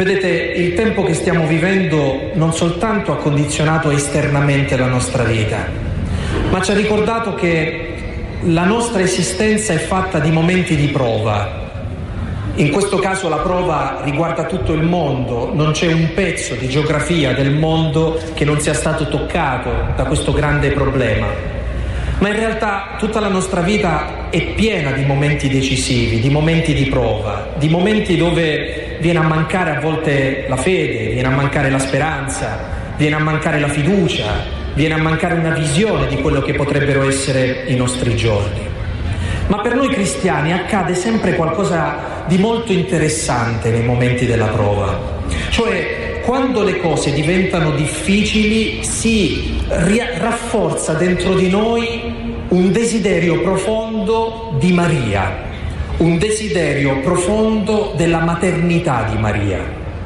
Vedete, il tempo che stiamo vivendo non soltanto ha condizionato esternamente la nostra vita, ma ci ha ricordato che la nostra esistenza è fatta di momenti di prova. In questo caso la prova riguarda tutto il mondo, non c'è un pezzo di geografia del mondo che non sia stato toccato da questo grande problema. Ma in realtà tutta la nostra vita è piena di momenti decisivi, di momenti di prova, di momenti dove viene a mancare a volte la fede, viene a mancare la speranza, viene a mancare la fiducia, viene a mancare una visione di quello che potrebbero essere i nostri giorni. Ma per noi cristiani accade sempre qualcosa di molto interessante nei momenti della prova. Cioè, quando le cose diventano difficili, si rafforza dentro di noi un desiderio profondo di Maria, un desiderio profondo della maternità di Maria.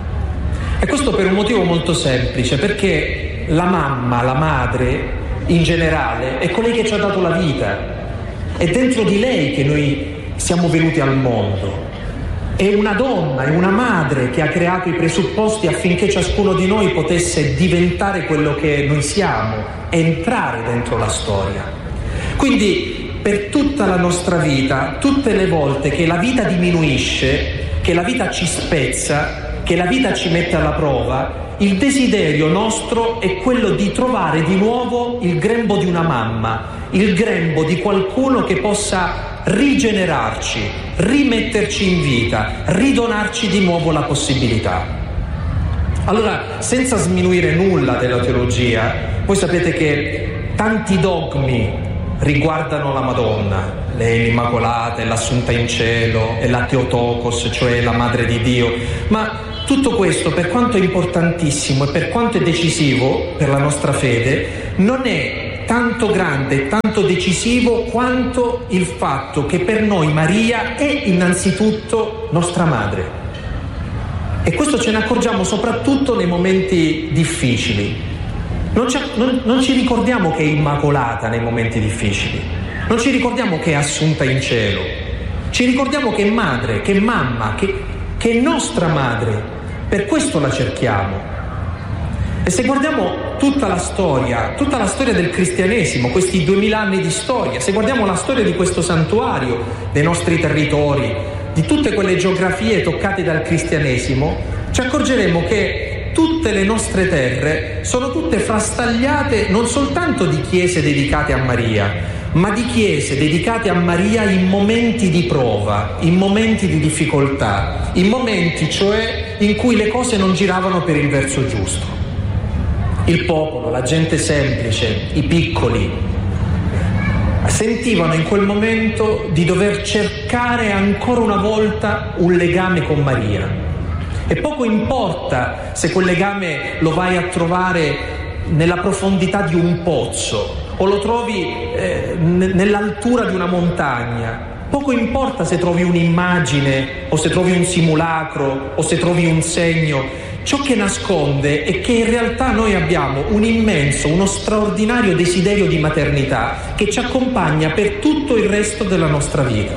E questo per un motivo molto semplice, perché la mamma, la madre in generale, è colei che ci ha dato la vita. È dentro di lei che noi siamo venuti al mondo. È una donna, è una madre che ha creato i presupposti affinché ciascuno di noi potesse diventare quello che noi siamo, entrare dentro la storia. Quindi per tutta la nostra vita, tutte le volte che la vita diminuisce, che la vita ci spezza, che la vita ci mette alla prova, il desiderio nostro è quello di trovare di nuovo il grembo di una mamma, il grembo di qualcuno che possa rigenerarci, rimetterci in vita, ridonarci di nuovo la possibilità. Allora, senza sminuire nulla della teologia, voi sapete che tanti dogmi riguardano la Madonna, lei è l'Immacolata, è l'Assunta in cielo, è la Theotokos, cioè la Madre di Dio, ma tutto questo, per quanto è importantissimo e per quanto è decisivo per la nostra fede, non è tanto grande, tanto decisivo quanto il fatto che per noi Maria è innanzitutto nostra madre. E questo ce ne accorgiamo soprattutto nei momenti difficili. Non ci ricordiamo che è immacolata nei momenti difficili, non ci ricordiamo che è assunta in cielo, ci ricordiamo che è madre, che è mamma, che è nostra madre, per questo la cerchiamo. E se guardiamo tutta la storia del cristianesimo, questi 2000 anni di storia, se guardiamo la storia di questo santuario, dei nostri territori, di tutte quelle geografie toccate dal cristianesimo, ci accorgeremo che tutte le nostre terre sono tutte frastagliate non soltanto di chiese dedicate a Maria, ma di chiese dedicate a Maria in momenti di prova, in momenti di difficoltà, in momenti cioè in cui le cose non giravano per il verso giusto. Il popolo, la gente semplice, i piccoli, sentivano in quel momento di dover cercare ancora una volta un legame con Maria. E poco importa se quel legame lo vai a trovare nella profondità di un pozzo o lo trovi nell'altura di una montagna. Poco importa se trovi un'immagine o se trovi un simulacro o se trovi un segno. Ciò che nasconde è che in realtà noi abbiamo un immenso, uno straordinario desiderio di maternità che ci accompagna per tutto il resto della nostra vita.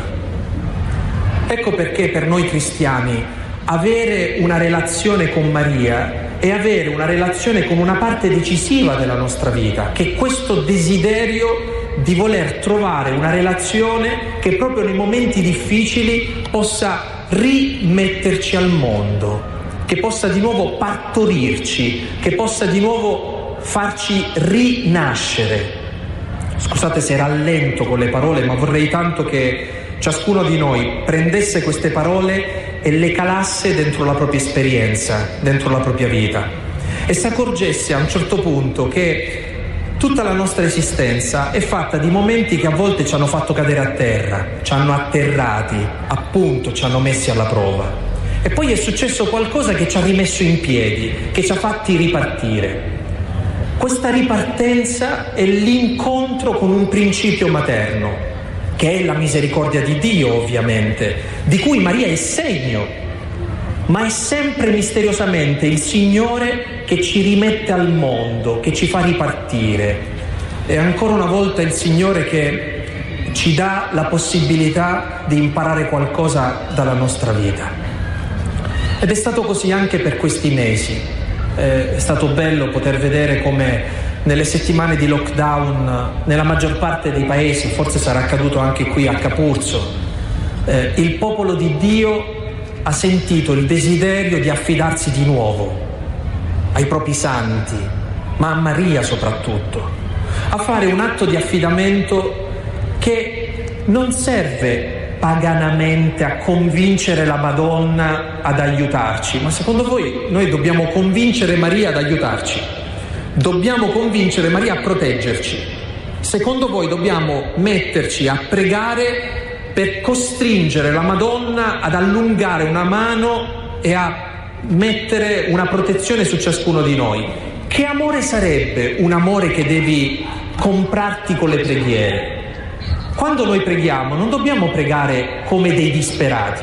Ecco perché per noi cristiani avere una relazione con Maria è avere una relazione con una parte decisiva della nostra vita, che è questo desiderio di voler trovare una relazione che proprio nei momenti difficili possa rimetterci al mondo, che possa di nuovo partorirci, che possa di nuovo farci rinascere. Scusate se rallento con le parole, ma vorrei tanto che ciascuno di noi prendesse queste parole e le calasse dentro la propria esperienza, dentro la propria vita, e si accorgesse a un certo punto che tutta la nostra esistenza è fatta di momenti che a volte ci hanno fatto cadere a terra, ci hanno atterrati, appunto ci hanno messi alla prova. E poi è successo qualcosa che ci ha rimesso in piedi, che ci ha fatti ripartire. Questa ripartenza è l'incontro con un principio materno, che è la misericordia di Dio, ovviamente, di cui Maria è segno, ma è sempre misteriosamente il Signore che ci rimette al mondo, che ci fa ripartire. È ancora una volta il Signore che ci dà la possibilità di imparare qualcosa dalla nostra vita. Ed è stato così anche per questi mesi. È stato bello poter vedere come nelle settimane di lockdown, nella maggior parte dei paesi, forse sarà accaduto anche qui a Capurzo, il popolo di Dio ha sentito il desiderio di affidarsi di nuovo ai propri santi, ma a Maria soprattutto, a fare un atto di affidamento che non serve paganamente a convincere la Madonna ad aiutarci, ma secondo voi noi dobbiamo convincere Maria ad aiutarci? Dobbiamo convincere Maria a proteggerci? Secondo voi dobbiamo metterci a pregare per costringere la Madonna ad allungare una mano e a mettere una protezione su ciascuno di noi? Che amore sarebbe un amore che devi comprarti con le preghiere? Quando noi preghiamo non dobbiamo pregare come dei disperati.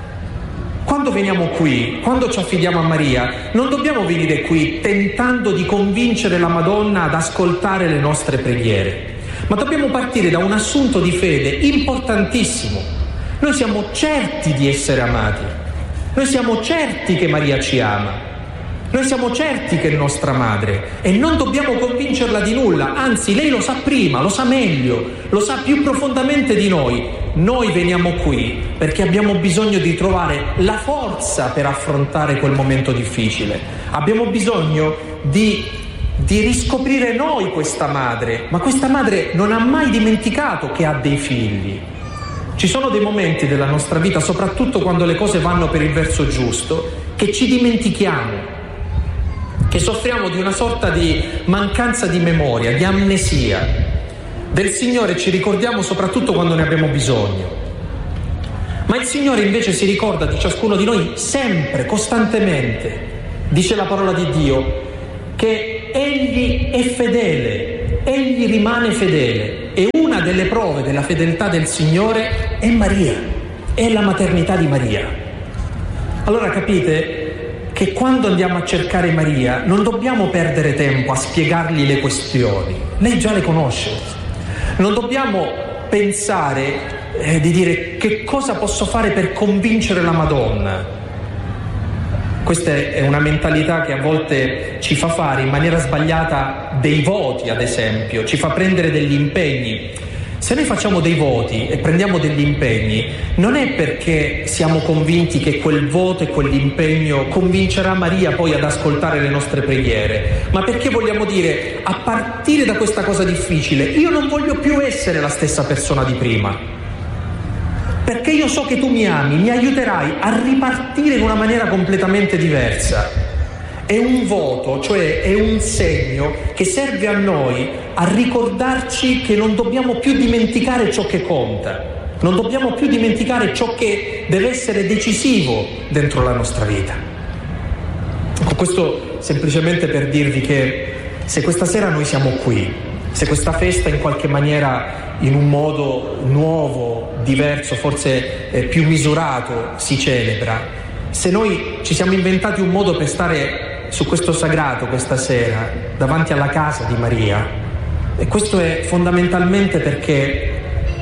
Quando veniamo qui, quando ci affidiamo a Maria, non dobbiamo venire qui tentando di convincere la Madonna ad ascoltare le nostre preghiere, ma dobbiamo partire da un assunto di fede importantissimo. Noi siamo certi di essere amati, noi siamo certi che Maria ci ama, noi siamo certi che è nostra madre e non dobbiamo convincerla di nulla, anzi lei lo sa prima, lo sa meglio, lo sa più profondamente di noi. Noi veniamo qui perché abbiamo bisogno di trovare la forza per affrontare quel momento difficile, abbiamo bisogno di riscoprire noi questa madre, ma questa madre non ha mai dimenticato che ha dei figli. Ci sono dei momenti della nostra vita, soprattutto quando le cose vanno per il verso giusto, che ci dimentichiamo, che soffriamo di una sorta di mancanza di memoria, di amnesia. Del Signore ci ricordiamo soprattutto quando ne abbiamo bisogno. Ma il Signore invece si ricorda di ciascuno di noi sempre, costantemente. Dice la parola di Dio che Egli è fedele, Egli rimane fedele. E una delle prove della fedeltà del Signore è Maria, è la maternità di Maria. Allora capite che quando andiamo a cercare Maria non dobbiamo perdere tempo a spiegargli le questioni, lei già le conosce. Non dobbiamo pensare di dire che cosa posso fare per convincere la Madonna. Questa è una mentalità che a volte ci fa fare in maniera sbagliata dei voti, ad esempio, ci fa prendere degli impegni. Se noi facciamo dei voti e prendiamo degli impegni, non è perché siamo convinti che quel voto e quell'impegno convincerà Maria poi ad ascoltare le nostre preghiere, ma perché vogliamo dire, a partire da questa cosa difficile, io non voglio più essere la stessa persona di prima, perché io so che tu mi ami, mi aiuterai a ripartire in una maniera completamente diversa. È un voto, cioè è un segno che serve a noi a ricordarci che non dobbiamo più dimenticare ciò che conta, non dobbiamo più dimenticare ciò che deve essere decisivo dentro la nostra vita. Questo semplicemente per dirvi che se questa sera noi siamo qui, se questa festa in qualche maniera, in un modo nuovo, diverso, forse più misurato si celebra, se noi ci siamo inventati un modo per stare su questo sagrato questa sera davanti alla casa di Maria, e questo è fondamentalmente perché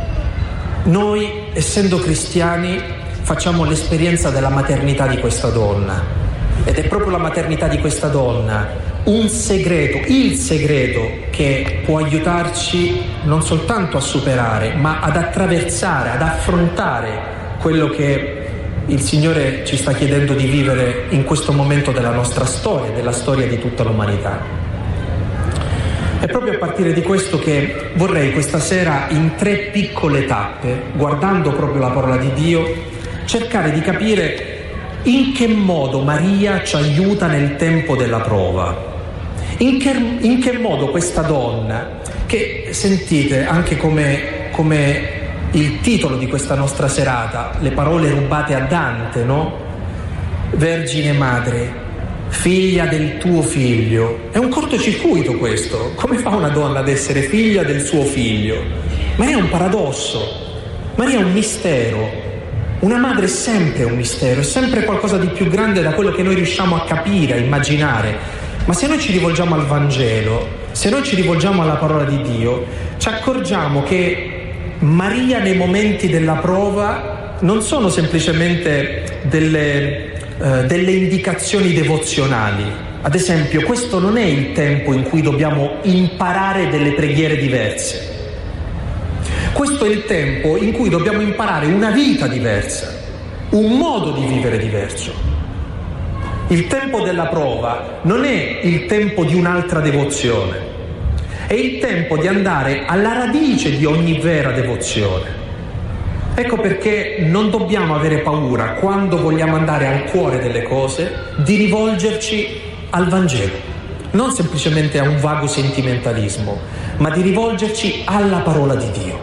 noi, essendo cristiani, facciamo l'esperienza della maternità di questa donna, ed è proprio la maternità di questa donna un segreto, il segreto che può aiutarci non soltanto a superare, ma ad attraversare, ad affrontare quello che il Signore ci sta chiedendo di vivere in questo momento della nostra storia, della storia di tutta l'umanità. È proprio a partire di questo che vorrei questa sera, in 3 piccole tappe, guardando proprio la parola di Dio, cercare di capire in che modo Maria ci aiuta nel tempo della prova. In che modo questa donna, che sentite anche come il titolo di questa nostra serata, le parole rubate a Dante, no? Vergine madre, figlia del tuo figlio. È un cortocircuito questo. Come fa una donna ad essere figlia del suo figlio? Maria è un paradosso, Maria è un mistero. Una madre è sempre un mistero, è sempre qualcosa di più grande da quello che noi riusciamo a capire, a immaginare. Ma se noi ci rivolgiamo al Vangelo, se noi ci rivolgiamo alla parola di Dio, ci accorgiamo che Maria nei momenti della prova non sono semplicemente delle delle indicazioni devozionali. Ad esempio, questo non è il tempo in cui dobbiamo imparare delle preghiere diverse. Questo è il tempo in cui dobbiamo imparare una vita diversa, un modo di vivere diverso. Il tempo della prova non è il tempo di un'altra devozione, è il tempo di andare alla radice di ogni vera devozione. Ecco perché non dobbiamo avere paura, quando vogliamo andare al cuore delle cose, di rivolgerci al Vangelo, non semplicemente a un vago sentimentalismo, ma di rivolgerci alla parola di Dio.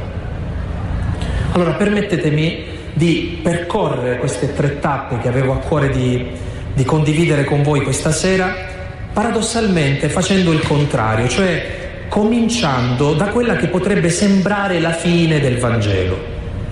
Allora permettetemi di percorrere queste 3 tappe che avevo a cuore di condividere con voi questa sera, paradossalmente facendo il contrario, cioè cominciando da quella che potrebbe sembrare la fine del Vangelo.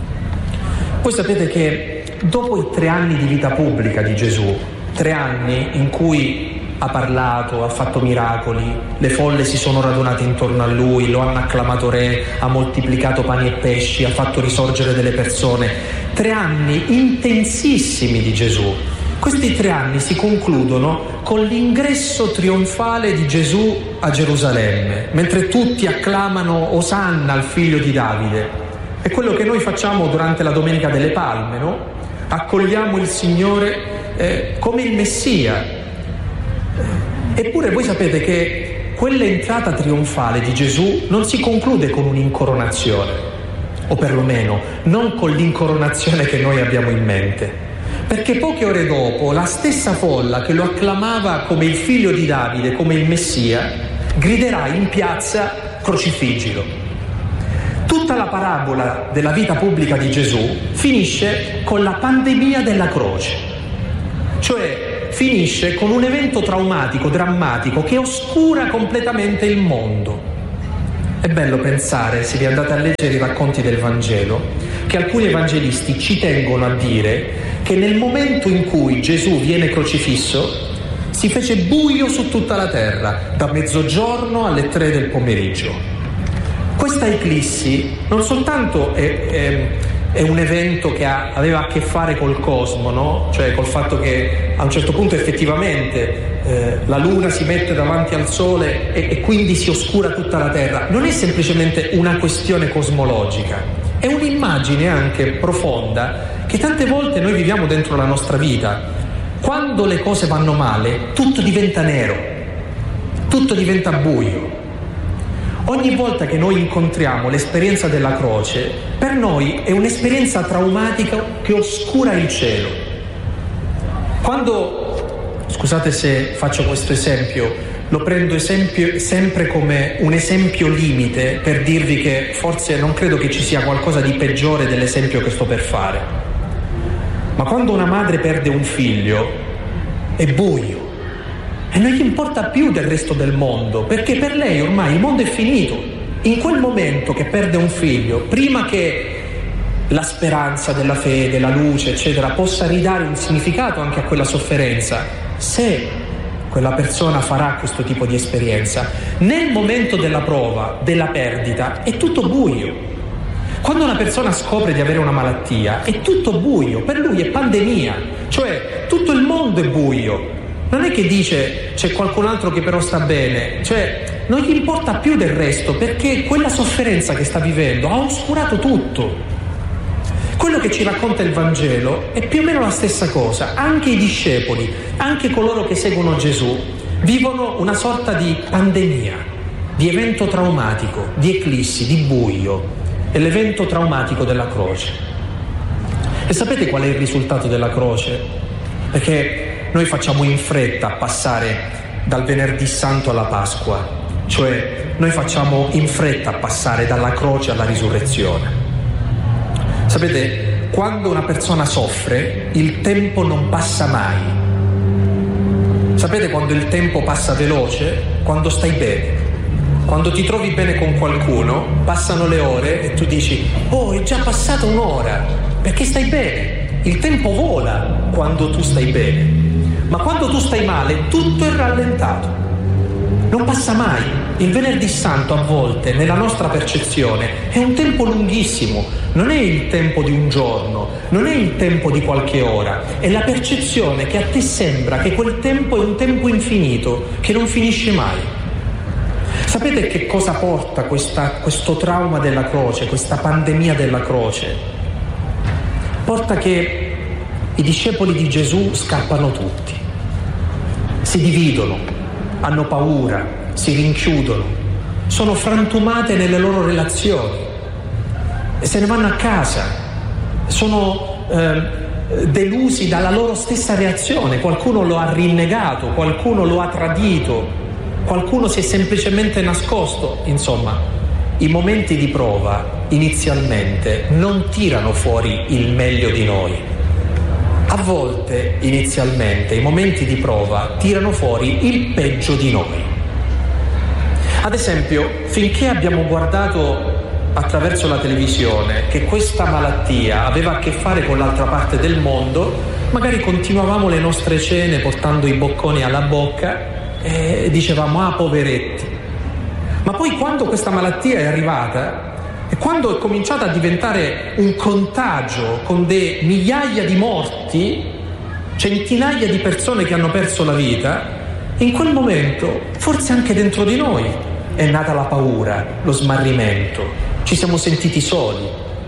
Voi sapete che dopo i 3 anni di vita pubblica di Gesù, 3 anni in cui ha parlato, ha fatto miracoli, le folle si sono radunate intorno a lui, lo hanno acclamato re, ha moltiplicato pani e pesci, ha fatto risorgere delle persone, 3 anni intensissimi di Gesù. Questi 3 anni si concludono con l'ingresso trionfale di Gesù a Gerusalemme, mentre tutti acclamano Osanna al figlio di Davide. È quello che noi facciamo durante la Domenica delle Palme, no? Accogliamo il Signore come il Messia. Eppure voi sapete che quell'entrata trionfale di Gesù non si conclude con un'incoronazione, o perlomeno non con l'incoronazione che noi abbiamo in mente, perché poche ore dopo la stessa folla che lo acclamava come il figlio di Davide, come il Messia, griderà in piazza: crocifiggilo. Tutta la parabola della vita pubblica di Gesù finisce con la pandemia della croce, cioè finisce con un evento traumatico, drammatico, che oscura completamente il mondo. È bello pensare, se vi andate a leggere i racconti del Vangelo, che alcuni evangelisti ci tengono a dire che nel momento in cui Gesù viene crocifisso si fece buio su tutta la terra, da mezzogiorno alle 3 del pomeriggio. Questa eclissi non soltanto è un evento che aveva a che fare col cosmo, no? Cioè col fatto che a un certo punto effettivamente la luna si mette davanti al sole e quindi si oscura tutta la terra. Non è semplicemente una questione cosmologica, è un'immagine anche profonda che tante volte noi viviamo dentro la nostra vita. Quando le cose vanno male, tutto diventa nero, tutto diventa buio. Ogni volta che noi incontriamo l'esperienza della croce, per noi è un'esperienza traumatica che oscura il cielo. Quando, scusate se faccio questo esempio, lo prendo sempre come un esempio limite per dirvi che forse non credo che ci sia qualcosa di peggiore dell'esempio che sto per fare. Ma quando una madre perde un figlio è buio. E non gli importa più del resto del mondo, perché per lei ormai il mondo è finito. In quel momento che perde un figlio, prima che la speranza della fede, la luce, eccetera, possa ridare un significato anche a quella sofferenza, se quella persona farà questo tipo di esperienza, nel momento della prova, della perdita, è tutto buio. Quando una persona scopre di avere una malattia, è tutto buio, per lui è pandemia, cioè tutto il mondo è buio. Non è che dice c'è qualcun altro che però sta bene, cioè non gli importa più del resto, perché quella sofferenza che sta vivendo ha oscurato tutto. Quello che ci racconta il Vangelo è più o meno la stessa cosa. Anche i discepoli, anche coloro che seguono Gesù, vivono una sorta di pandemia, di evento traumatico, di eclissi, di buio. È l'evento traumatico della croce. E sapete qual è il risultato della croce? Perché noi facciamo in fretta a passare dal venerdì santo alla Pasqua, cioè noi facciamo in fretta a passare dalla croce alla risurrezione. Sapete, quando una persona soffre, il tempo non passa mai. Sapete quando il tempo passa veloce? Quando stai bene. Quando ti trovi bene con qualcuno, passano le ore e tu dici: oh, è già passata un'ora, perché stai bene. Il tempo vola quando tu stai bene. Ma quando tu stai male, tutto è rallentato. Non passa mai. Il Venerdì Santo a volte, nella nostra percezione, è un tempo lunghissimo, non è il tempo di un giorno, non è il tempo di qualche ora, è la percezione che a te sembra che quel tempo è un tempo infinito, che non finisce mai. Sapete che cosa porta questo trauma della croce, questa pandemia della croce? Porta che i discepoli di Gesù scappano tutti, si dividono, hanno paura, si rinchiudono, sono frantumate nelle loro relazioni e se ne vanno a casa, sono delusi dalla loro stessa reazione. Qualcuno lo ha rinnegato, qualcuno lo ha tradito, qualcuno si è semplicemente nascosto. Insomma, i momenti di prova inizialmente non tirano fuori il meglio di noi. A volte inizialmente i momenti di prova tirano fuori il peggio di noi. Ad esempio, finché abbiamo guardato attraverso la televisione che questa malattia aveva a che fare con l'altra parte del mondo, magari continuavamo le nostre cene portando i bocconi alla bocca e dicevamo: ah, poveretti. Ma poi quando questa malattia è arrivata e quando è cominciata a diventare un contagio con migliaia di morti, centinaia di persone che hanno perso la vita, in quel momento, forse anche dentro di noi, è nata la paura, lo smarrimento, ci siamo sentiti soli.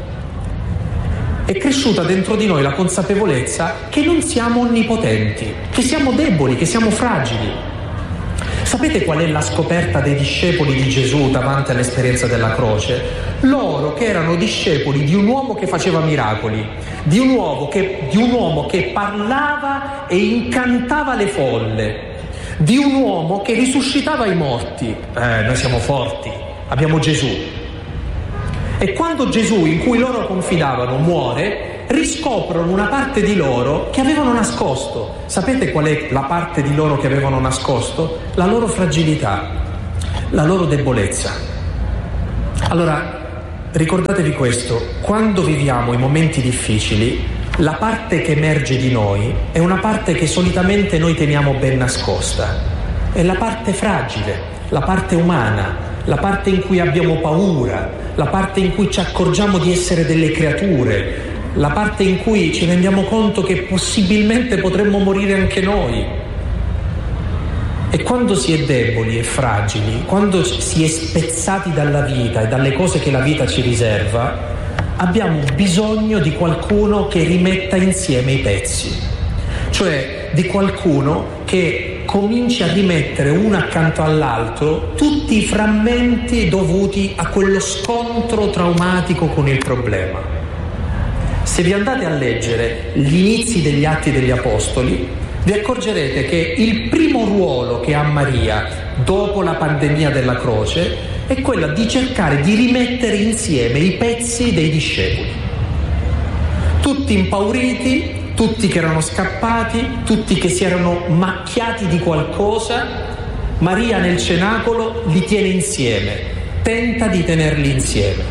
È cresciuta dentro di noi la consapevolezza che non siamo onnipotenti, che siamo deboli, che siamo fragili. Sapete qual è la scoperta dei discepoli di Gesù davanti all'esperienza della croce? Loro che erano discepoli di un uomo che faceva miracoli, di un uomo che parlava e incantava le folle, di un uomo che risuscitava i morti. Noi siamo forti, abbiamo Gesù. E quando Gesù, in cui loro confidavano, muore, riscoprono una parte di loro che avevano nascosto. Sapete qual è la parte di loro che avevano nascosto? La loro fragilità, la loro debolezza. Allora, ricordatevi questo: quando viviamo i momenti difficili, la parte che emerge di noi è una parte che solitamente noi teniamo ben nascosta. È la parte fragile, la parte umana, la parte in cui abbiamo paura, la parte in cui ci accorgiamo di essere delle creature, la parte in cui ci rendiamo conto che possibilmente potremmo morire anche noi. E quando si è deboli e fragili, quando si è spezzati dalla vita e dalle cose che la vita ci riserva, abbiamo bisogno di qualcuno che rimetta insieme i pezzi, cioè di qualcuno che cominci a rimettere uno accanto all'altro tutti i frammenti dovuti a quello scontro traumatico con il problema. Se vi andate a leggere gli inizi degli Atti degli Apostoli, vi accorgerete che il primo ruolo che ha Maria dopo la pandemia della croce è quella di cercare di rimettere insieme i pezzi dei discepoli. Tutti impauriti, tutti che erano scappati, tutti che si erano macchiati di qualcosa, Maria nel cenacolo li tiene insieme, tenta di tenerli insieme.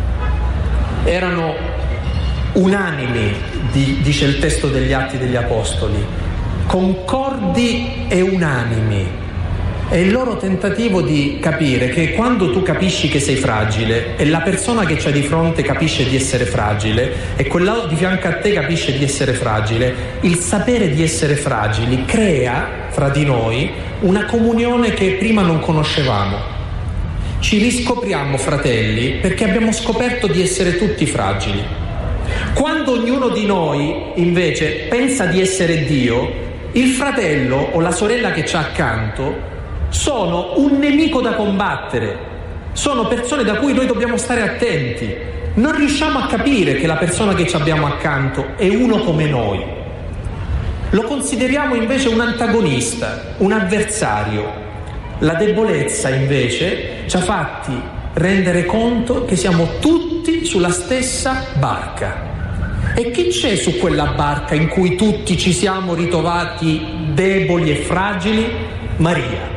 Erano unanimi, dice il testo degli Atti degli Apostoli, concordi e unanimi. È il loro tentativo di capire che quando tu capisci che sei fragile e la persona che c'è di fronte capisce di essere fragile e quella di fianco a te capisce di essere fragile, il sapere di essere fragili crea fra di noi una comunione che prima non conoscevamo. Ci riscopriamo fratelli perché abbiamo scoperto di essere tutti fragili. Quando ognuno di noi invece pensa di essere Dio, il fratello o la sorella che c'ha accanto sono un nemico da combattere, sono persone da cui noi dobbiamo stare attenti. Non riusciamo a capire che la persona che ci abbiamo accanto è uno come noi. Lo consideriamo invece un antagonista, un avversario. La debolezza invece ci ha fatti rendere conto che siamo tutti sulla stessa barca. E che c'è su quella barca in cui tutti ci siamo ritrovati deboli e fragili? Maria.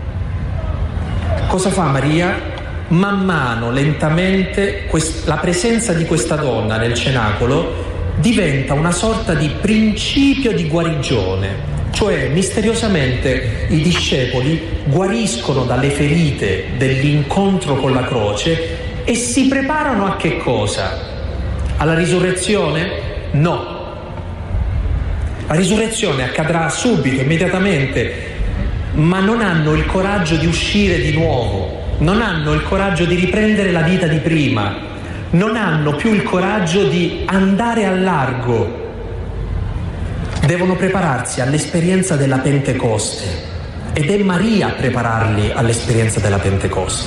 Cosa fa Maria? Man mano, lentamente, la presenza di questa donna nel cenacolo diventa una sorta di principio di guarigione. Cioè, misteriosamente i discepoli guariscono dalle ferite dell'incontro con la croce e si preparano a che cosa? Alla risurrezione? No. La risurrezione accadrà subito, immediatamente, ma non hanno il coraggio di uscire di nuovo, non hanno il coraggio di riprendere la vita di prima, non hanno più il coraggio di andare al largo. Devono prepararsi all'esperienza della Pentecoste ed è Maria a prepararli all'esperienza della Pentecoste.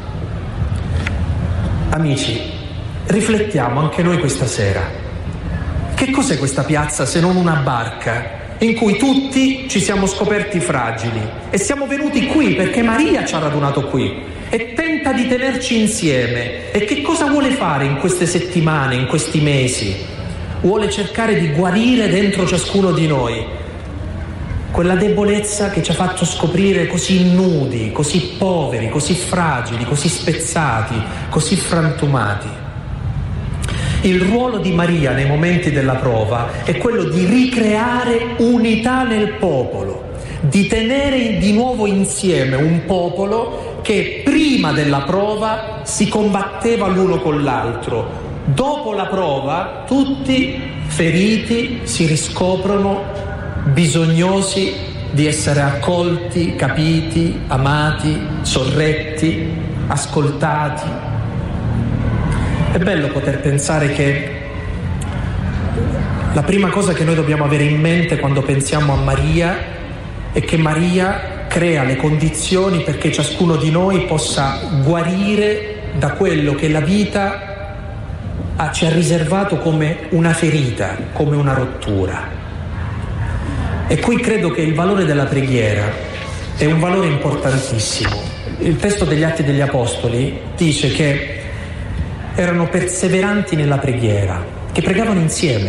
Amici, riflettiamo anche noi questa sera. Che cos'è questa piazza se non una barca in cui tutti ci siamo scoperti fragili e siamo venuti qui perché Maria ci ha radunato qui e tenta di tenerci insieme? E che cosa vuole fare in queste settimane, in questi mesi? Vuole cercare di guarire dentro ciascuno di noi quella debolezza che ci ha fatto scoprire così nudi, così poveri, così fragili, così spezzati, così frantumati. Il ruolo di Maria nei momenti della prova è quello di ricreare unità nel popolo, di tenere di nuovo insieme un popolo che prima della prova si combatteva l'uno con l'altro. Dopo la prova tutti feriti si riscoprono bisognosi di essere accolti, capiti, amati, sorretti, ascoltati. È bello poter pensare che la prima cosa che noi dobbiamo avere in mente quando pensiamo a Maria è che Maria crea le condizioni perché ciascuno di noi possa guarire da quello che la vita ci ha riservato come una ferita, come una rottura. E qui credo che il valore della preghiera è un valore importantissimo. Il testo degli Atti degli Apostoli dice che erano perseveranti nella preghiera, che pregavano insieme.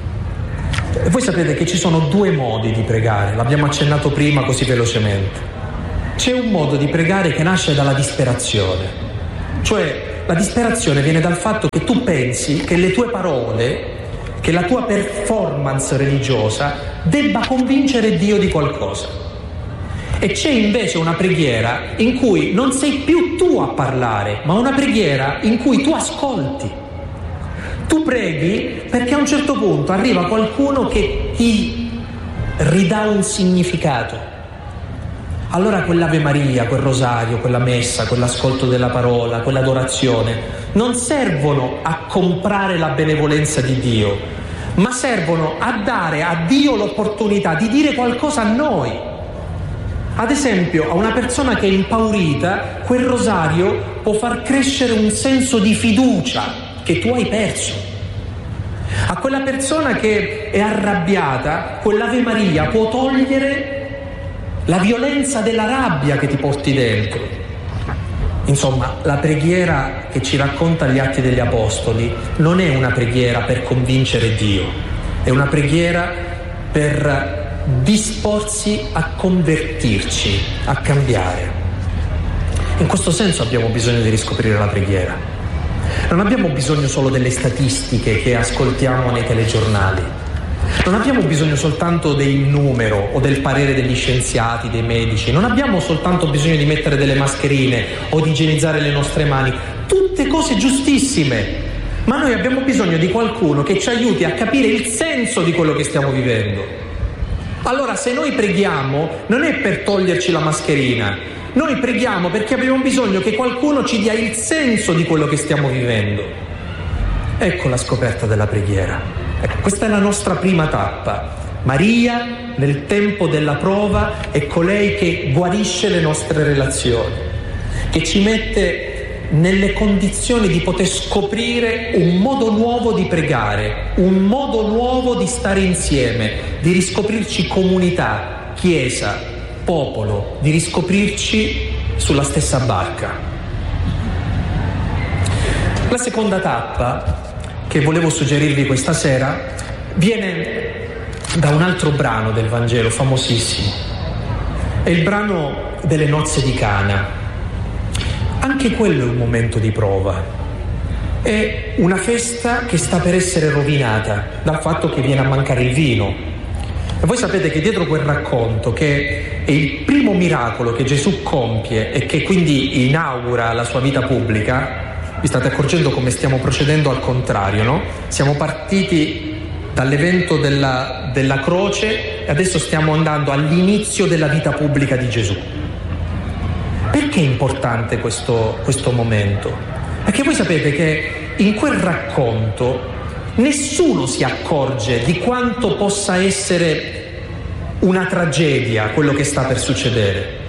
E voi sapete che ci sono due modi di pregare, l'abbiamo accennato prima così velocemente. C'è un modo di pregare che nasce dalla disperazione, cioè la disperazione viene dal fatto che tu pensi che le tue parole, che la tua performance religiosa debba convincere Dio di qualcosa. E c'è invece una preghiera in cui non sei più tu a parlare, ma una preghiera in cui tu ascolti. Tu preghi perché a un certo punto arriva qualcuno che ti ridà un significato. Allora quell'Ave Maria, quel rosario, quella messa, quell'ascolto della parola, quell'adorazione non servono a comprare la benevolenza di Dio, ma servono a dare a Dio l'opportunità di dire qualcosa a noi. Ad esempio, a una persona che è impaurita, quel rosario può far crescere un senso di fiducia che tu hai perso. A quella persona che è arrabbiata, quell'Ave Maria può togliere la violenza della rabbia che ti porti dentro. Insomma, la preghiera che ci racconta gli Atti degli Apostoli non è una preghiera per convincere Dio, è una preghiera per disporsi a convertirci, a cambiare. In questo senso abbiamo bisogno di riscoprire la preghiera. Non abbiamo bisogno solo delle statistiche che ascoltiamo nei telegiornali. Non abbiamo bisogno soltanto del numero o del parere degli scienziati, dei medici. Non abbiamo soltanto bisogno di mettere delle mascherine o di igienizzare le nostre mani. Tutte cose giustissime. Ma noi abbiamo bisogno di qualcuno che ci aiuti a capire il senso di quello che stiamo vivendo. Allora, se noi preghiamo, non è per toglierci la mascherina. Noi preghiamo perché abbiamo bisogno che qualcuno ci dia il senso di quello che stiamo vivendo. Ecco la scoperta della preghiera. Ecco, questa è la nostra prima tappa. Maria, nel tempo della prova, è colei che guarisce le nostre relazioni, che ci mette nelle condizioni di poter scoprire un modo nuovo di pregare, un modo nuovo di stare insieme, di riscoprirci comunità, chiesa, popolo, di riscoprirci sulla stessa barca. La seconda tappa che volevo suggerirvi questa sera viene da un altro brano del Vangelo famosissimo. È il brano delle nozze di Cana. Anche quello è un momento di prova. È una festa che sta per essere rovinata dal fatto che viene a mancare il vino. E voi sapete che dietro quel racconto, che è il primo miracolo che Gesù compie e che quindi inaugura la sua vita pubblica, vi state accorgendo come stiamo procedendo al contrario, no? Siamo partiti dall'evento della croce e adesso stiamo andando all'inizio della vita pubblica di Gesù. Perché è importante questo momento? Perché voi sapete che in quel racconto nessuno si accorge di quanto possa essere una tragedia quello che sta per succedere.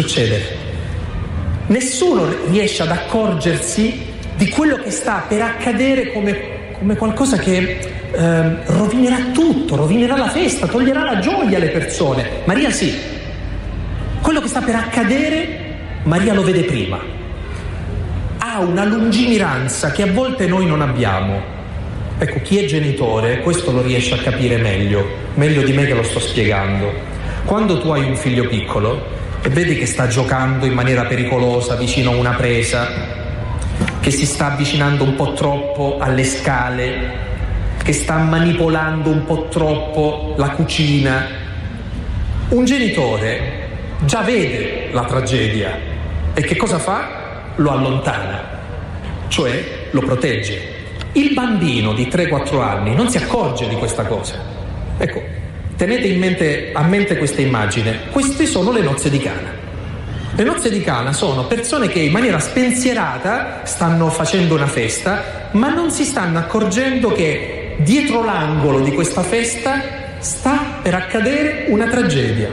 Nessuno riesce ad accorgersi di quello che sta per accadere come qualcosa che rovinerà tutto, rovinerà la festa, toglierà la gioia alle persone. Maria sì, quello che sta per accadere Maria lo vede prima, ha una lungimiranza che a volte noi non abbiamo. Ecco, chi è genitore questo lo riesce a capire meglio di me che lo sto spiegando. Quando tu hai un figlio piccolo e vedi che sta giocando in maniera pericolosa vicino a una presa, che si sta avvicinando un po' troppo alle scale, che sta manipolando un po' troppo la cucina, un genitore già vede la tragedia e che cosa fa? Lo allontana, cioè lo protegge. Il bambino di 3-4 anni non si accorge di questa cosa. Ecco, tenete a mente questa immagine. Queste sono le nozze di Cana. Le nozze di Cana sono persone che in maniera spensierata stanno facendo una festa, ma non si stanno accorgendo che dietro l'angolo di questa festa sta per accadere una tragedia.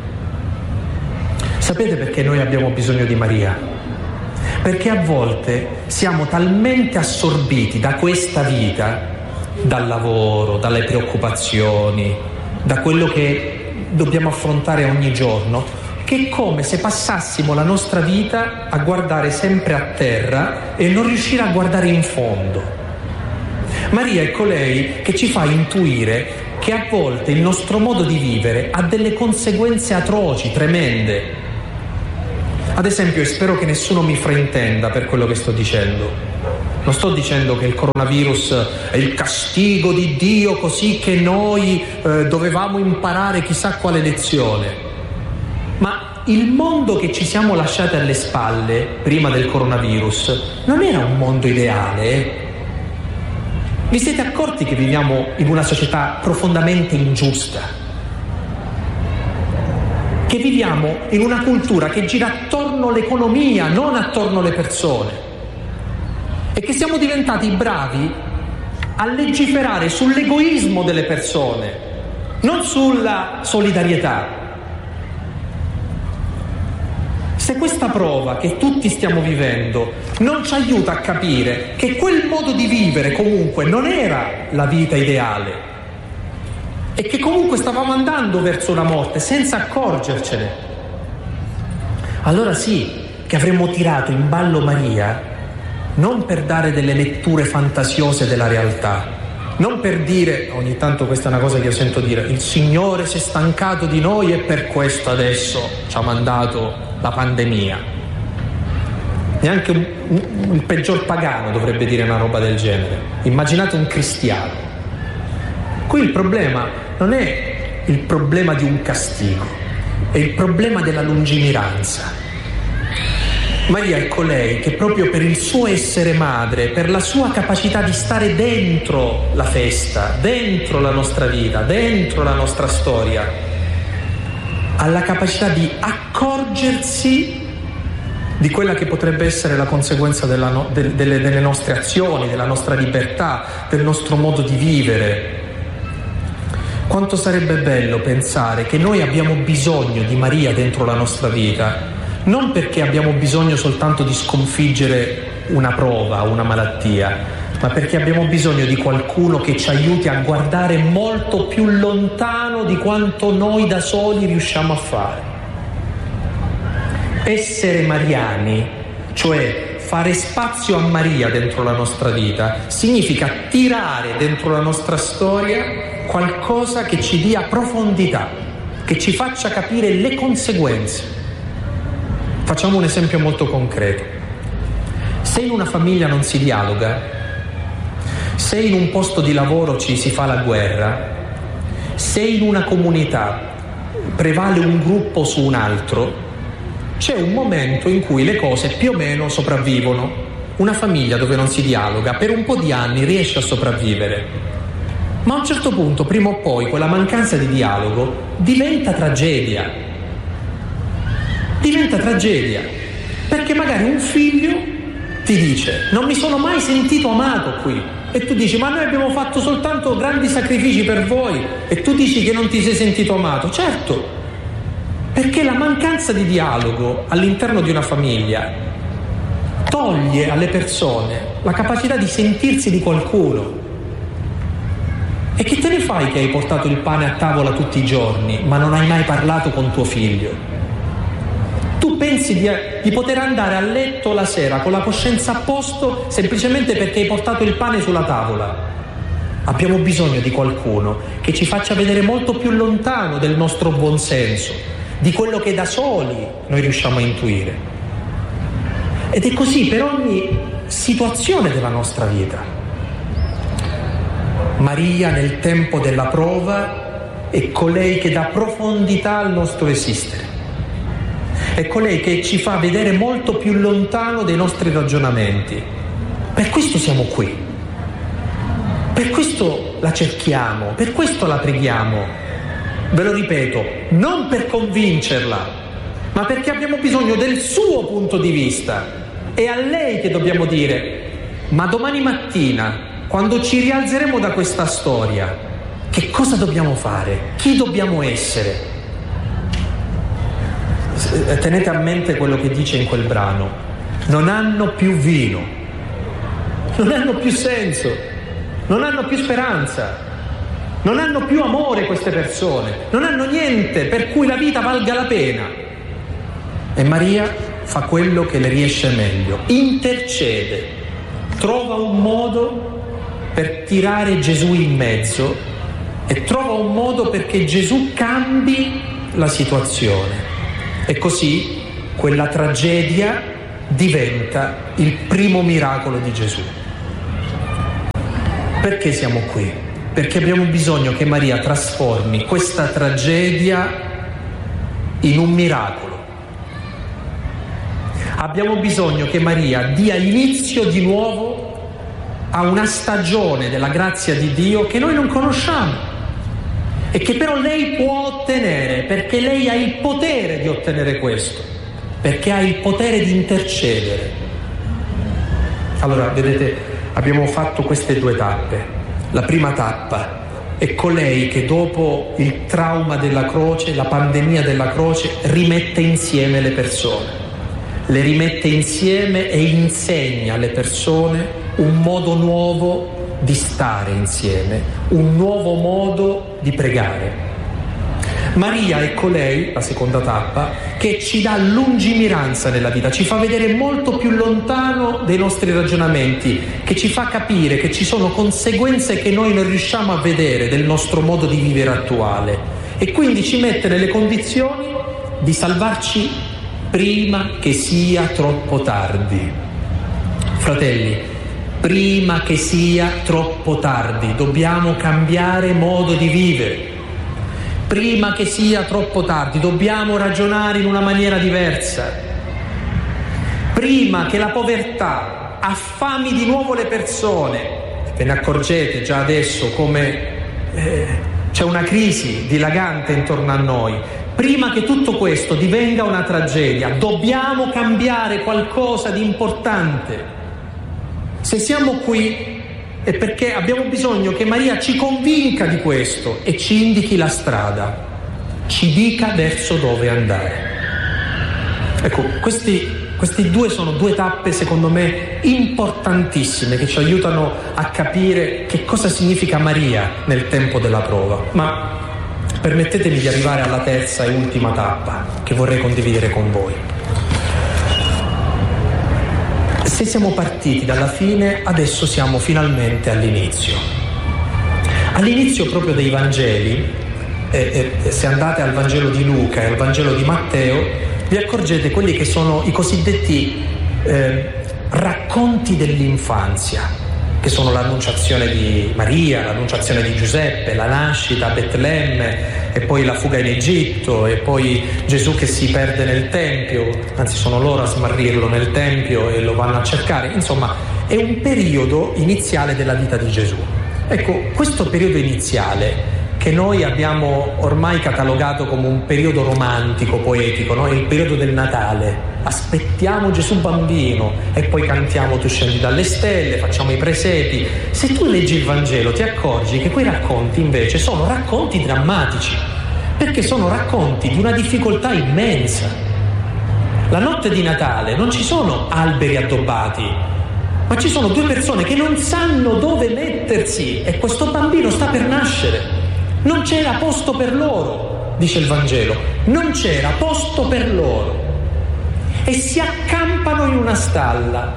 Sapete perché noi abbiamo bisogno di Maria? Perché a volte siamo talmente assorbiti da questa vita, dal lavoro, dalle preoccupazioni, da quello che dobbiamo affrontare ogni giorno, che è come se passassimo la nostra vita a guardare sempre a terra e non riuscire a guardare in fondo. Maria è colei che ci fa intuire che a volte il nostro modo di vivere ha delle conseguenze atroci, tremende. Ad esempio, e spero che nessuno mi fraintenda per quello che sto dicendo, non sto dicendo che il coronavirus è il castigo di Dio così che noi dovevamo imparare chissà quale lezione. Ma il mondo che ci siamo lasciati alle spalle prima del coronavirus non era un mondo ideale. Vi siete accorti che viviamo in una società profondamente ingiusta? Che viviamo in una cultura che gira attorno all'economia, non attorno alle persone. E che siamo diventati bravi a legiferare sull'egoismo delle persone, non sulla solidarietà. Se questa prova che tutti stiamo vivendo non ci aiuta a capire che quel modo di vivere comunque non era la vita ideale e che comunque stavamo andando verso la morte senza accorgercene, allora sì che avremmo tirato in ballo Maria non per dare delle letture fantasiose della realtà, non per dire, ogni tanto questa è una cosa che io sento dire, il Signore si è stancato di noi e per questo adesso ci ha mandato la pandemia. Neanche il peggior pagano dovrebbe dire una roba del genere. Immaginate un cristiano. Qui il problema non è il problema di un castigo, è il problema della lungimiranza. Maria è colei che proprio per il suo essere madre, per la sua capacità di stare dentro la festa, dentro la nostra vita, dentro la nostra storia, ha la capacità di accorgersi di quella che potrebbe essere la conseguenza delle nostre azioni, della nostra libertà, del nostro modo di vivere. Quanto sarebbe bello pensare che noi abbiamo bisogno di Maria dentro la nostra vita, non perché abbiamo bisogno soltanto di sconfiggere una prova, una malattia, ma perché abbiamo bisogno di qualcuno che ci aiuti a guardare molto più lontano di quanto noi da soli riusciamo a fare. Essere mariani, cioè fare spazio a Maria dentro la nostra vita, significa tirare dentro la nostra storia qualcosa che ci dia profondità, che ci faccia capire le conseguenze. Facciamo un esempio molto concreto. Se in una famiglia non si dialoga, se in un posto di lavoro ci si fa la guerra, se in una comunità prevale un gruppo su un altro, c'è un momento in cui le cose più o meno sopravvivono. Una famiglia dove non si dialoga per un po' di anni riesce a sopravvivere, ma a un certo punto, prima o poi, quella mancanza di dialogo diventa tragedia. Diventa tragedia, perché magari un figlio ti dice: non mi sono mai sentito amato qui, e tu dici: ma noi abbiamo fatto soltanto grandi sacrifici per voi, e tu dici che non ti sei sentito amato. Certo, perché la mancanza di dialogo all'interno di una famiglia toglie alle persone la capacità di sentirsi di qualcuno. E che te ne fai che hai portato il pane a tavola tutti i giorni, ma non hai mai parlato con tuo figlio? Tu pensi di poter andare a letto la sera con la coscienza a posto semplicemente perché hai portato il pane sulla tavola. Abbiamo bisogno di qualcuno che ci faccia vedere molto più lontano del nostro buonsenso, di quello che da soli noi riusciamo a intuire. Ed è così per ogni situazione della nostra vita. Maria, nel tempo della prova, è colei che dà profondità al nostro esistere. È colei che ci fa vedere molto più lontano dei nostri ragionamenti. Per questo siamo qui. Per questo la cerchiamo, per questo la preghiamo. Ve lo ripeto, non per convincerla, ma perché abbiamo bisogno del suo punto di vista. È a lei che dobbiamo dire: ma domani mattina, quando ci rialzeremo da questa storia, che cosa dobbiamo fare? Chi dobbiamo essere? Tenete a mente quello che dice in quel brano: non hanno più vino, non hanno più senso, non hanno più speranza, non hanno più amore queste persone, non hanno niente per cui la vita valga la pena. E Maria fa quello che le riesce meglio, intercede, trova un modo per tirare Gesù in mezzo e trova un modo perché Gesù cambi la situazione. E così quella tragedia diventa il primo miracolo di Gesù. Perché siamo qui? Perché abbiamo bisogno che Maria trasformi questa tragedia in un miracolo. Abbiamo bisogno che Maria dia inizio di nuovo a una stagione della grazia di Dio che noi non conosciamo e che però lei può ottenere, perché lei ha il potere di ottenere questo, perché ha il potere di intercedere. Allora, vedete, abbiamo fatto queste due tappe. La prima tappa è colei che dopo il trauma della croce, la pandemia della croce, rimette insieme le persone. Le rimette insieme e insegna alle persone un modo nuovo di stare insieme, un nuovo modo di pregare. Maria è colei, la seconda tappa, che ci dà lungimiranza nella vita, ci fa vedere molto più lontano dei nostri ragionamenti, che ci fa capire che ci sono conseguenze che noi non riusciamo a vedere del nostro modo di vivere attuale, e quindi ci mette nelle condizioni di salvarci prima che sia troppo tardi. Fratelli, prima che sia troppo tardi, dobbiamo cambiare modo di vivere. Prima che sia troppo tardi, dobbiamo ragionare in una maniera diversa. Prima che la povertà affami di nuovo le persone, ve ne accorgete già adesso come c'è una crisi dilagante intorno a noi. Prima che tutto questo divenga una tragedia, dobbiamo cambiare qualcosa di importante. Se siamo qui è perché abbiamo bisogno che Maria ci convinca di questo e ci indichi la strada, ci dica verso dove andare. Ecco, questi due sono due tappe, secondo me, importantissime, che ci aiutano a capire che cosa significa Maria nel tempo della prova. Ma permettetemi di arrivare alla terza e ultima tappa che vorrei condividere con voi. Se siamo partiti dalla fine, adesso siamo finalmente all'inizio. All'inizio proprio dei Vangeli, se andate al Vangelo di Luca e al Vangelo di Matteo, vi accorgete quelli che sono i cosiddetti racconti dell'infanzia, che che sono l'annunciazione di Maria, l'annunciazione di Giuseppe, la nascita a Betlemme e poi la fuga in Egitto e poi Gesù che si perde nel Tempio, anzi sono loro a smarrirlo nel Tempio e lo vanno a cercare. Insomma, è un periodo iniziale della vita di Gesù. Ecco, questo periodo iniziale che noi abbiamo ormai catalogato come un periodo romantico, poetico, no? È il periodo del Natale. Aspettiamo Gesù bambino e poi cantiamo Tu scendi dalle stelle, facciamo i presepi. Se tu leggi il Vangelo ti accorgi che quei racconti invece sono racconti drammatici, perché sono racconti di una difficoltà immensa. La notte di Natale non ci sono alberi addobbati, ma ci sono due persone che non sanno dove mettersi e questo bambino sta per nascere. Non c'era posto per loro, dice il Vangelo, non c'era posto per loro. E si accampano in una stalla.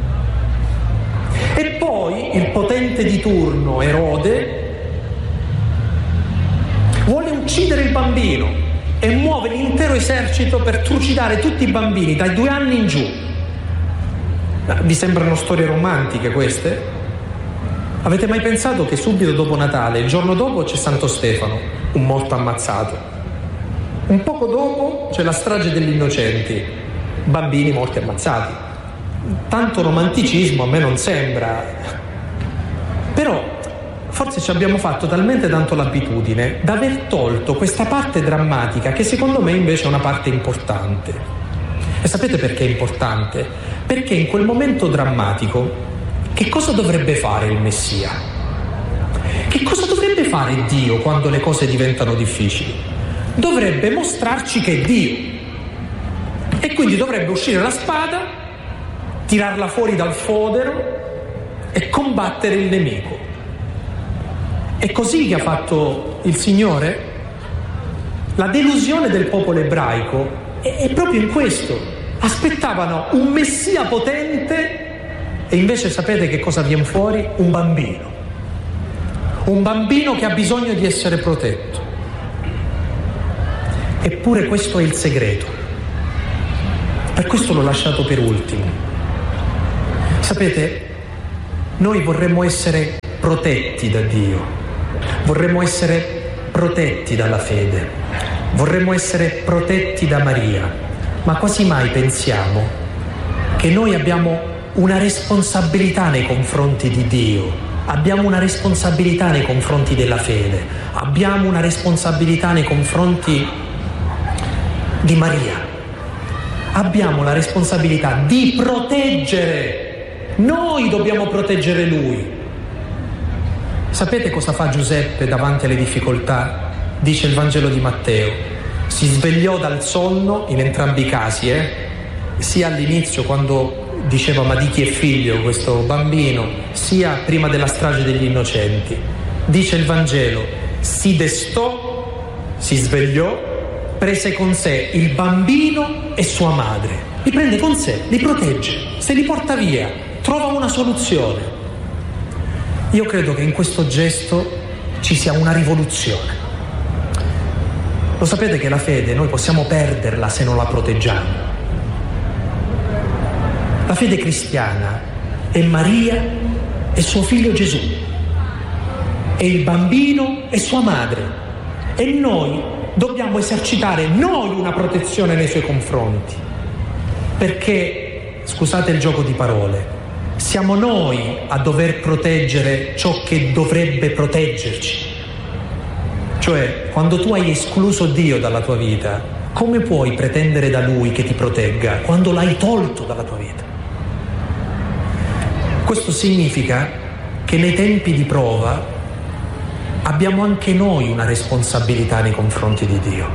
E poi il potente di turno, Erode, vuole uccidere il bambino e muove l'intero esercito per trucidare tutti i bambini dai 2 anni in giù. Vi sembrano storie romantiche queste? Avete mai pensato che subito dopo Natale, il giorno dopo, c'è Santo Stefano, un morto ammazzato? Un poco dopo c'è la strage degli innocenti, bambini morti ammazzati. Tanto romanticismo a me non sembra. Però forse ci abbiamo fatto talmente tanto l'abitudine da aver tolto questa parte drammatica che secondo me invece è una parte importante. E sapete perché è importante? Perché in quel momento drammatico che cosa dovrebbe fare il Messia? Che cosa dovrebbe fare Dio quando le cose diventano difficili? Dovrebbe mostrarci che è Dio. E quindi dovrebbe uscire la spada, tirarla fuori dal fodero e combattere il nemico. È così che ha fatto il Signore? La delusione del popolo ebraico è proprio in questo. Aspettavano un Messia potente e invece sapete che cosa viene fuori? Un bambino. Un bambino che ha bisogno di essere protetto. Eppure questo è il segreto. Per questo l'ho lasciato per ultimo. Sapete, noi vorremmo essere protetti da Dio, vorremmo essere protetti dalla fede, vorremmo essere protetti da Maria, ma quasi mai pensiamo che noi abbiamo una responsabilità nei confronti di Dio, abbiamo una responsabilità nei confronti della fede, abbiamo una responsabilità nei confronti di Maria, abbiamo la responsabilità di proteggere, noi dobbiamo proteggere Lui. Sapete cosa fa Giuseppe davanti alle difficoltà? Dice il Vangelo di Matteo, si svegliò dal sonno in entrambi i casi, sia all'inizio quando diceva ma di chi è figlio questo bambino, sia prima della strage degli innocenti. Dice il Vangelo, si destò, si svegliò, prese con sé il bambino e sua madre. Li prende con sé, li protegge, se li porta via, trova una soluzione. Io credo che in questo gesto ci sia una rivoluzione. Lo sapete che la fede noi possiamo perderla se non la proteggiamo. La fede cristiana è Maria e suo figlio Gesù, è il bambino e sua madre, e noi dobbiamo esercitare noi una protezione nei suoi confronti, perché, scusate il gioco di parole, siamo noi a dover proteggere ciò che dovrebbe proteggerci. Cioè, quando tu hai escluso Dio dalla tua vita, come puoi pretendere da Lui che ti protegga quando l'hai tolto dalla tua vita? Questo significa che nei tempi di prova abbiamo anche noi una responsabilità nei confronti di Dio.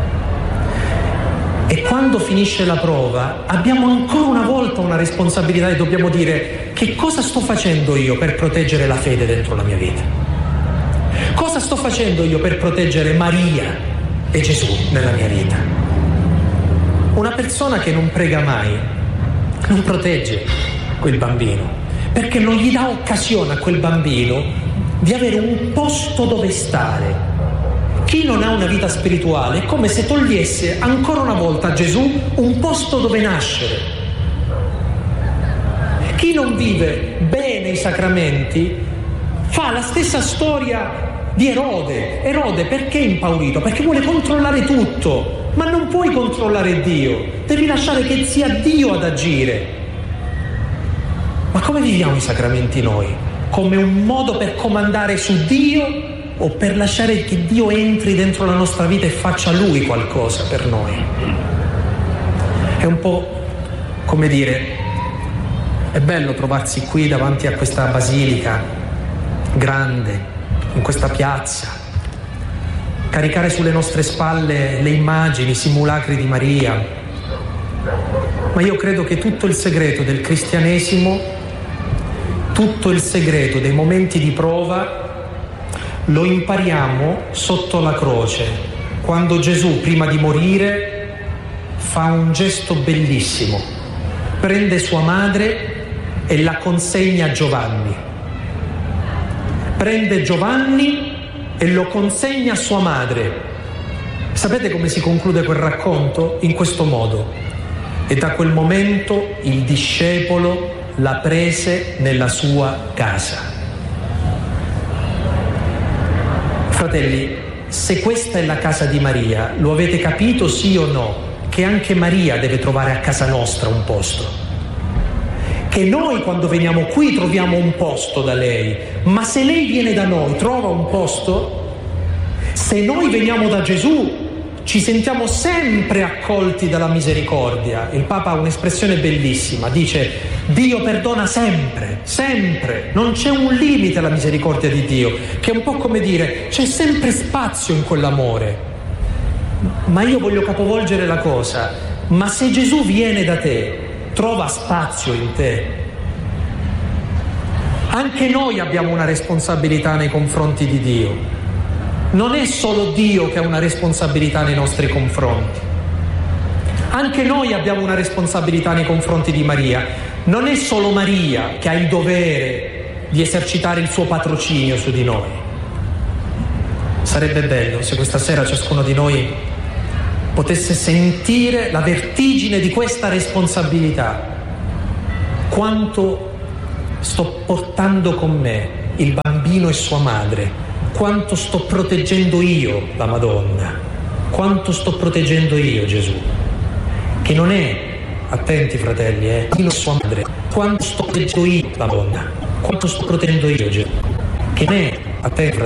E quando finisce la prova abbiamo ancora una volta una responsabilità e dobbiamo dire: che cosa sto facendo io per proteggere la fede dentro la mia vita? Cosa sto facendo io per proteggere Maria e Gesù nella mia vita? Una persona che non prega mai non protegge quel bambino, perché non gli dà occasione a quel bambino di avere un posto dove stare. Chi non ha una vita spirituale è come se togliesse ancora una volta a Gesù un posto dove nascere. Chi non vive bene i sacramenti fa la stessa storia di Erode. Erode perché è impaurito? Perché vuole controllare tutto, ma non puoi controllare Dio, devi lasciare che sia Dio ad agire. Ma come viviamo i sacramenti noi? Come un modo per comandare su Dio o per lasciare che Dio entri dentro la nostra vita e faccia Lui qualcosa per noi? È un po' come dire, è bello trovarsi qui davanti a questa basilica grande, in questa piazza, caricare sulle nostre spalle le immagini, i simulacri di Maria, ma io credo che tutto il segreto del cristianesimo, tutto il segreto dei momenti di prova lo impariamo sotto la croce, quando Gesù prima di morire fa un gesto bellissimo, prende sua madre e la consegna a Giovanni. Prende Giovanni e lo consegna a sua madre. Sapete come si conclude quel racconto? In questo modo: e da quel momento il discepolo la prese nella sua casa. Fratelli, se questa è la casa di Maria, lo avete capito sì o no? Che anche Maria deve trovare a casa nostra un posto. Che noi quando veniamo qui troviamo un posto da lei, ma se lei viene da noi trova un posto? Se noi veniamo da Gesù ci sentiamo sempre accolti dalla misericordia. Il Papa ha un'espressione bellissima, dice: Dio perdona sempre, sempre, non c'è un limite alla misericordia di Dio, che è un po' come dire c'è sempre spazio in quell'amore. Ma io voglio capovolgere la cosa: ma se Gesù viene da te, trova spazio in te. Anche noi abbiamo una responsabilità nei confronti di Dio. Non è solo Dio che ha una responsabilità nei nostri confronti. Anche noi abbiamo una responsabilità nei confronti di Maria. Non è solo Maria che ha il dovere di esercitare il suo patrocinio su di noi. Sarebbe bello se questa sera ciascuno di noi potesse sentire la vertigine di questa responsabilità. Quanto sto portando con me il bambino e sua madre, quanto sto proteggendo io la Madonna, quanto sto proteggendo io Gesù, che non è, attenti fratelli, bambino e sua madre, quanto sto proteggendo io la Madonna, quanto sto proteggendo io Gesù, che non è, attenti fratelli,